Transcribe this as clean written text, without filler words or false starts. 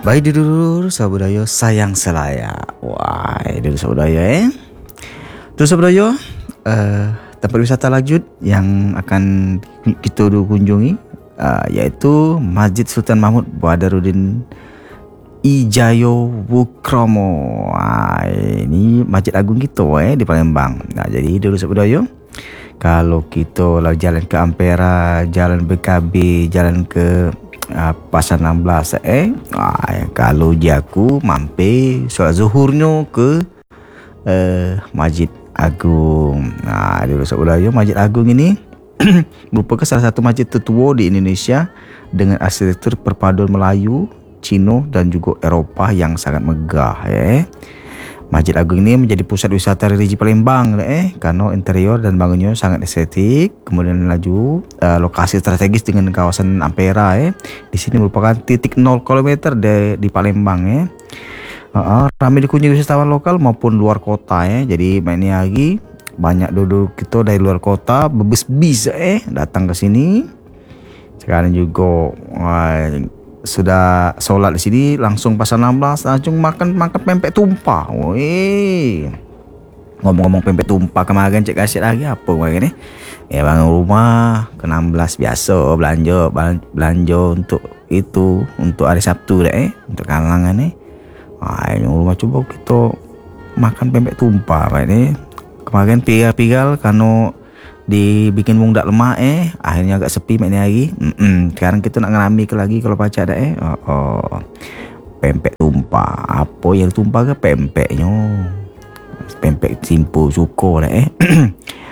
Baik dulur sabudaya sayang selaya. Wah, dulur sabudaya Dulur sabudaya, tempat wisata lanjut yang akan kita kunjungi yaitu Masjid Sultan Mahmud Badarudin Ijayo Wukromo. Ini masjid agung kita di Palembang. Jadi dulur sabudaya, kalau kita jalan ke Ampera, jalan BKB, jalan ke Pasar 16 kalau aku mampir solat zuhurnya ke Masjid Agung. Dulu sabudaya, Masjid Agung ini merupakan salah satu masjid tertua di Indonesia dengan arsitektur perpaduan Melayu, Cina dan juga Eropah yang sangat megah. Masjid Agung ini menjadi pusat wisata religi Palembang karena interior dan bangunannya sangat estetik. Kemudian laju lokasi strategis dengan kawasan Ampera di sini merupakan titik 0 km di Palembang ramai dikunjungi wisatawan lokal maupun luar kota Jadi ini lagi banyak duduk kita dari luar kota bebis-bis datang ke sini. Sekarang juga sudah solat di sini langsung Pasar 16 langsung makan pempek tumpah. Ngomong-ngomong pempek tumpah, kemarin cek kasih lagi apa kemarin bangun rumah ke 16 biasa belanja untuk itu, untuk hari Sabtu untuk kalangan rumah coba kita makan pempek tumpah kemarin pigal karena dibikin mung dak lemak akhirnya agak sepi mak ni hari. Sekarang kita nak ngerami ke lagi kalau baca dah pempek tumpah. Apa yang tumpah ke pempeknya? Pempek simple suka dah